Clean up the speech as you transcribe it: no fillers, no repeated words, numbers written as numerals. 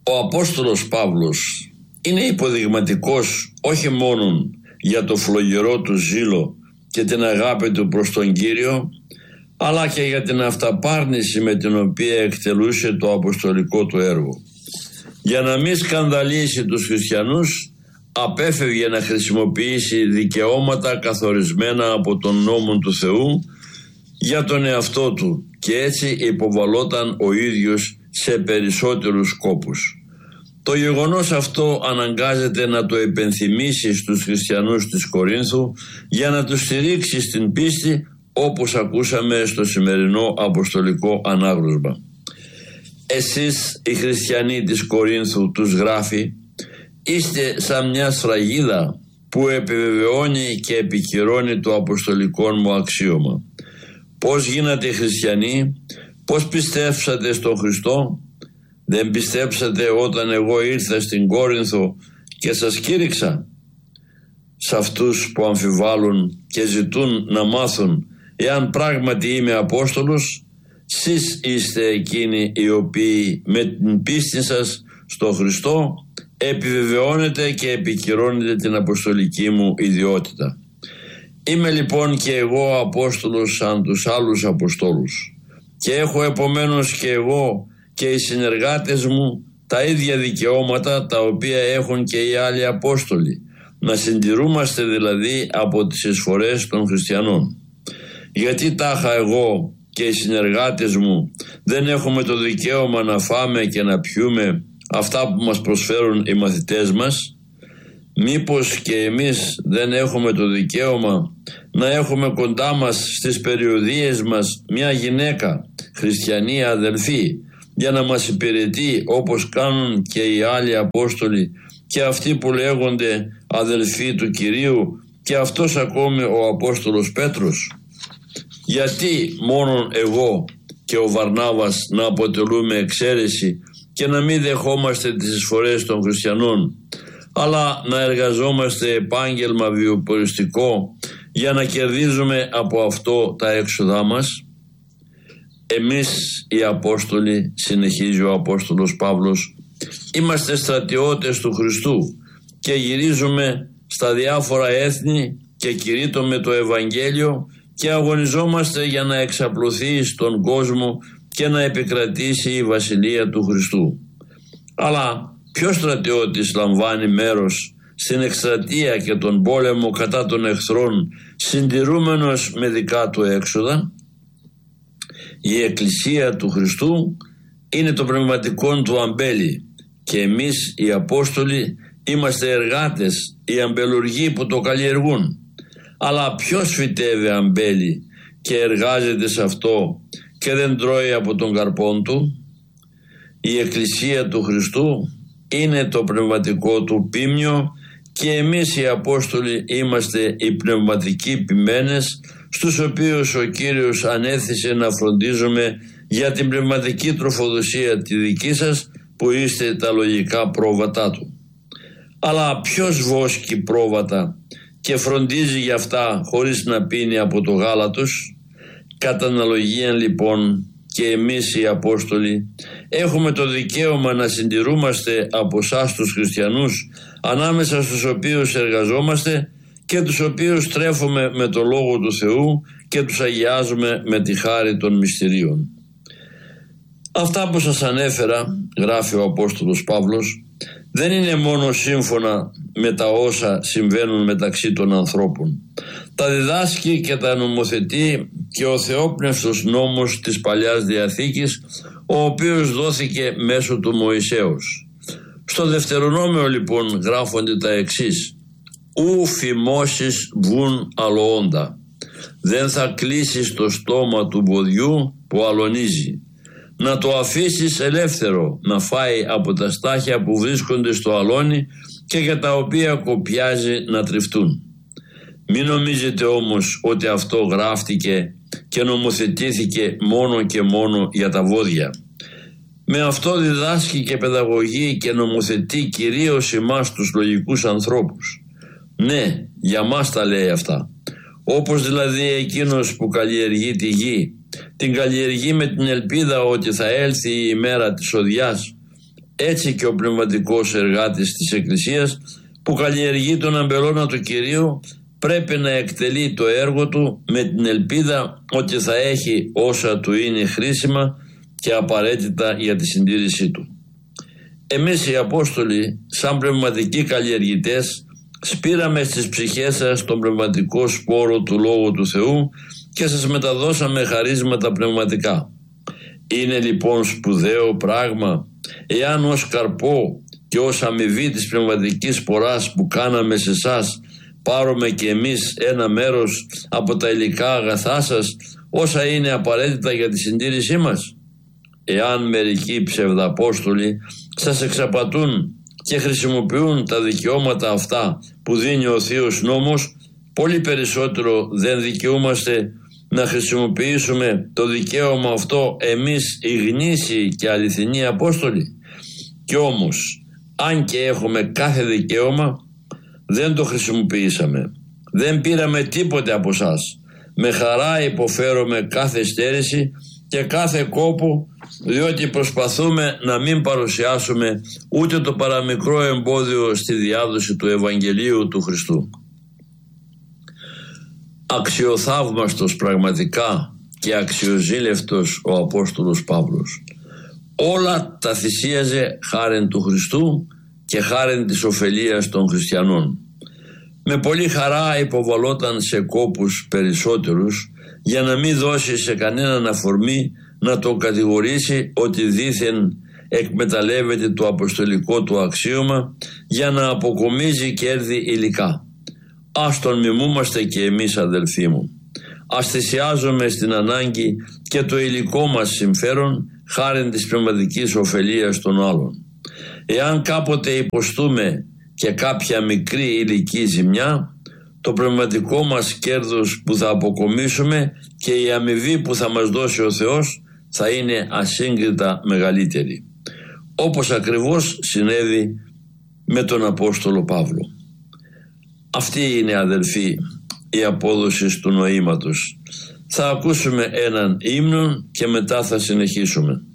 Ο Απόστολος Παύλος είναι υποδειγματικός όχι μόνο για το φλογερό του ζήλο και την αγάπη του προς τον Κύριο, αλλά και για την αυταπάρνηση με την οποία εκτελούσε το αποστολικό του έργο. Για να μην σκανδαλίσει τους χριστιανούς, απέφευγε να χρησιμοποιήσει δικαιώματα καθορισμένα από τον νόμο του Θεού για τον εαυτό του και έτσι υποβαλόταν ο ίδιος σε περισσότερους κόπους. Το γεγονός αυτό αναγκάζεται να το υπενθυμίσει στους χριστιανούς της Κορίνθου για να τους στηρίξει στην πίστη, όπως ακούσαμε στο σημερινό αποστολικό ανάγνωσμα. Εσείς οι χριστιανοί της Κορίνθου, τους γράφει, είστε σαν μια σφραγίδα που επιβεβαιώνει και επικυρώνει το αποστολικό μου αξίωμα. Πώς γίνατε χριστιανοί, πώς πιστέψατε στον Χριστό? Δεν πιστέψατε όταν εγώ ήρθα στην Κόρινθο και σας κήρυξα? Σε αυτούς που αμφιβάλλουν και ζητούν να μάθουν εάν πράγματι είμαι Απόστολος, σεις είστε εκείνοι οι οποίοι με την πίστη σας στον Χριστό επιβεβαιώνετε και επικυρώνετε την αποστολική μου ιδιότητα. Είμαι λοιπόν και εγώ Απόστολος σαν τους άλλους Αποστόλους και έχω επομένως και εγώ και οι συνεργάτες μου τα ίδια δικαιώματα τα οποία έχουν και οι άλλοι Απόστολοι, να συντηρούμαστε δηλαδή από τις εισφορές των χριστιανών. Γιατί τάχα εγώ και οι συνεργάτες μου δεν έχουμε το δικαίωμα να φάμε και να πιούμε αυτά που μας προσφέρουν οι μαθητές μας? Μήπως και εμείς δεν έχουμε το δικαίωμα να έχουμε κοντά μας στις περιοδίες μας μια γυναίκα, χριστιανή αδελφή, για να μας υπηρετεί όπως κάνουν και οι άλλοι Απόστολοι και αυτοί που λέγονται αδελφοί του Κυρίου και αυτός ακόμη ο Απόστολος Πέτρος? Γιατί μόνον εγώ και ο Βαρνάβας να αποτελούμε εξαίρεση και να μην δεχόμαστε τις εισφορές των χριστιανών, αλλά να εργαζόμαστε επάγγελμα βιοποριστικό για να κερδίζουμε από αυτό τα έξοδά μας? Εμείς οι Απόστολοι, συνεχίζει ο Απόστολος Παύλος, είμαστε στρατιώτες του Χριστού και γυρίζουμε στα διάφορα έθνη και κηρύττουμε το Ευαγγέλιο και αγωνιζόμαστε για να εξαπλωθεί στον κόσμο και να επικρατήσει η Βασιλεία του Χριστού. Αλλά ποιος στρατιώτης λαμβάνει μέρος στην εκστρατεία και τον πόλεμο κατά των εχθρών συντηρούμενος με δικά του έξοδα? Η Εκκλησία του Χριστού είναι το πνευματικό του αμπέλι και εμείς οι Απόστολοι είμαστε εργάτες, οι αμπελουργοί που το καλλιεργούν. Αλλά ποιος φυτεύει αμπέλι και εργάζεται σε αυτό και δεν τρώει από τον καρπόν του? Η Εκκλησία του Χριστού είναι το πνευματικό του ποίμνιο και εμείς οι Απόστολοι είμαστε οι πνευματικοί ποιμένες, στους οποίους ο Κύριος ανέθεσε να φροντίζουμε για την πνευματική τροφοδοσία τη δική σας που είστε τα λογικά πρόβατά του. Αλλά ποιος βόσκει πρόβατα και φροντίζει για αυτά χωρίς να πίνει από το γάλα τους? Κατά αναλογία λοιπόν και εμείς οι Απόστολοι έχουμε το δικαίωμα να συντηρούμαστε από εσάς τους χριστιανούς, ανάμεσα στους οποίους εργαζόμαστε και τους οποίους τρέφουμε με το Λόγο του Θεού και τους αγιάζουμε με τη χάρη των μυστηρίων. Αυτά που σας ανέφερα, γράφει ο Απόστολος Παύλος, δεν είναι μόνο σύμφωνα με τα όσα συμβαίνουν μεταξύ των ανθρώπων. Τα διδάσκει και τα νομοθετεί και ο θεόπνευστος νόμος της Παλιάς Διαθήκης, ο οποίος δόθηκε μέσω του Μωυσέως. Στο Δευτερονόμιο λοιπόν γράφονται τα εξής: «Ου φημώσεις βουν αλοόντα, δεν θα κλείσεις το στόμα του ποδιού που αλωνίζει, να το αφήσεις ελεύθερο να φάει από τα στάχια που βρίσκονται στο αλόνι και για τα οποία κοπιάζει να τριφτούν». Μην νομίζετε όμως ότι αυτό γράφτηκε και νομοθετήθηκε μόνο και μόνο για τα βόδια. Με αυτό διδάσκει και παιδαγωγεί και νομοθετεί κυρίως εμάς τους λογικούς ανθρώπους. Ναι, για μας τα λέει αυτά. Όπως δηλαδή εκείνος που καλλιεργεί τη γη, την καλλιεργεί με την ελπίδα ότι θα έλθει η ημέρα της οδιάς, Έτσι και ο πνευματικός εργάτης της Εκκλησίας που καλλιεργεί τον αμπελώνα του Κυρίου πρέπει να εκτελεί το έργο του με την ελπίδα ότι θα έχει όσα του είναι χρήσιμα και απαραίτητα για τη συντήρησή του. Εμείς οι Απόστολοι, σαν πνευματικοί καλλιεργητές, σπήραμε στις ψυχές σας τον πνευματικό σπόρο του Λόγου του Θεού και σας μεταδώσαμε χαρίσματα πνευματικά. Είναι λοιπόν σπουδαίο πράγμα εάν ως καρπό και ως αμοιβή της πνευματικής σποράς που κάναμε σε εσάς πάρουμε και εμείς ένα μέρος από τα υλικά αγαθά σας, όσα είναι απαραίτητα για τη συντήρησή μας. Εάν μερικοί ψευδαπόστολοι σας εξαπατούν και χρησιμοποιούν τα δικαιώματα αυτά που δίνει ο Θείος Νόμος, πολύ περισσότερο δεν δικαιούμαστε να χρησιμοποιήσουμε το δικαίωμα αυτό εμείς οι γνήσιοι και αληθινοί Απόστολοι. Κι όμως, αν και έχουμε κάθε δικαίωμα, δεν το χρησιμοποιήσαμε. Δεν πήραμε τίποτε από σας. Με χαρά υποφέρουμε κάθε στέρηση και κάθε κόπο, διότι προσπαθούμε να μην παρουσιάσουμε ούτε το παραμικρό εμπόδιο στη διάδοση του Ευαγγελίου του Χριστού. Αξιοθαύμαστος πραγματικά και αξιοζήλευτος ο Απόστολος Παύλος. Όλα τα θυσίαζε χάριν του Χριστού και χάριν της ωφελίας των χριστιανών. Με πολύ χαρά υποβαλόταν σε κόπους περισσότερους για να μην δώσει σε κανέναν αφορμή να τον κατηγορήσει ότι δήθεν εκμεταλλεύεται το αποστολικό του αξίωμα για να αποκομίζει κέρδη υλικά. Ας τον μιμούμαστε και εμείς, αδελφοί μου. Ας θυσιάζουμε στην ανάγκη και το υλικό μας συμφέρον χάριν της πνευματικής ωφελίας των άλλων. Εάν κάποτε υποστούμε και κάποια μικρή υλική ζημιά, το πνευματικό μας κέρδος που θα αποκομίσουμε και η αμοιβή που θα μας δώσει ο Θεός θα είναι ασύγκριτα μεγαλύτερη. Όπως ακριβώς συνέβη με τον Απόστολο Παύλο. Αυτή είναι, αδελφοί, η απόδοση του νοήματος. Θα ακούσουμε έναν ύμνο και μετά θα συνεχίσουμε.